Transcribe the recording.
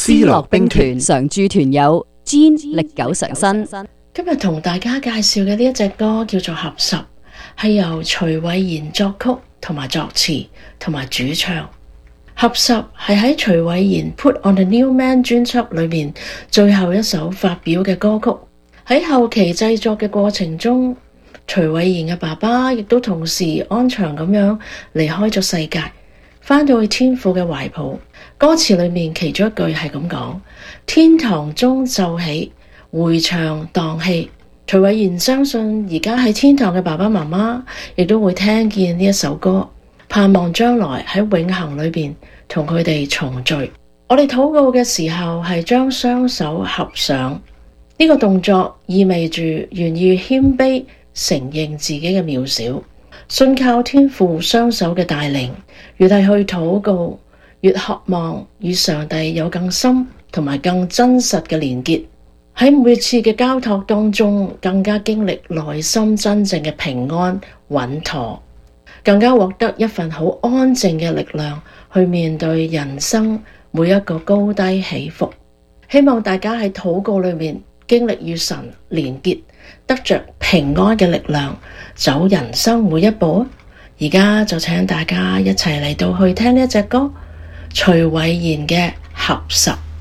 思樂兵團常駐團友 Jean 歷久常新。 今日同大家介紹嘅呢一隻歌叫做《合十》，係由徐偉賢作曲同埋作詞同埋主唱。《合十》係喺徐偉賢 Put on the New Man 專輯裏面最後一首發表嘅歌曲。喺後期製作嘅過程中，徐偉賢嘅爸爸亦都同時安詳咁樣離開咗世界，返到去天父嘅懷抱。歌詞裏面其中一句係咁講：天堂中奏起，迴腸蕩氣。徐偉賢相信而家喺天堂嘅爸爸媽媽亦都會聽見呢一首歌，盼望將來喺永恆裏面同佢哋重聚。我哋禱告嘅時候係將雙手合上，呢個動作意味住願意謙卑承認自己嘅渺小，信靠天父雙手嘅帶領，越係去禱告，越渴望與上帝有更深同埋更真實嘅連結。喺每次嘅交託當中，更加經歷內心真正嘅平安穩妥，更加獲得一份好安靜嘅力量去面對人生每一個高低起伏。希望大家喺禱告裏面經歷與神連結，得着平安嘅力量，走人生每一步。而家就請大家一齊嚟到去聽呢一隻歌，徐偉賢嘅《合十》。